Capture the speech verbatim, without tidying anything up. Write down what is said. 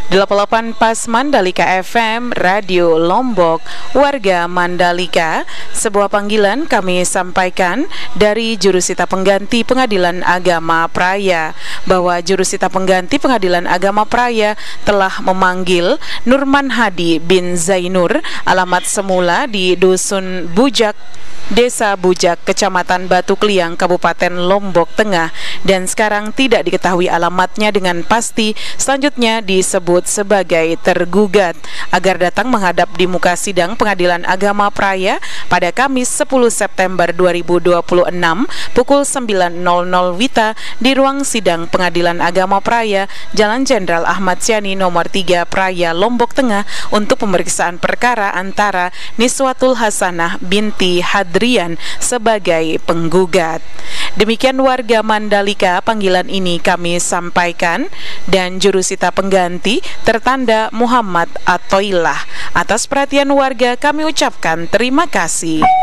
delapan puluh delapan Pas Mandalika F M, Radio Lombok, warga Mandalika. Sebuah panggilan kami sampaikan dari jurusita pengganti Pengadilan Agama Praia bahwa jurusita pengganti Pengadilan Agama Praia telah memanggil Nurman Hadi bin Zainur, alamat semula di Dusun Bujak, Desa Bujak, Kecamatan Batu Kliang, Kabupaten Lombok Tengah, dan sekarang tidak diketahui alamatnya dengan pasti. Selanjutnya disebut sebagai tergugat agar datang menghadap di muka sidang Pengadilan Agama Praia pada Kamis sepuluh September dua ribu dua puluh enam pukul sembilan nol nol Wita di ruang sidang Pengadilan Agama Praia, Jalan Jenderal Ahmad Yani nomor tiga Praia, Lombok Tengah, untuk pemeriksaan perkara antara Niswatul Hasanah binti Hadrian sebagai penggugat. Demikian warga Mandalika, panggilan ini kami sampaikan, dan jurusita pengganti tertanda Muhammad Atoilah. Atas perhatian warga kami ucapkan terima kasih.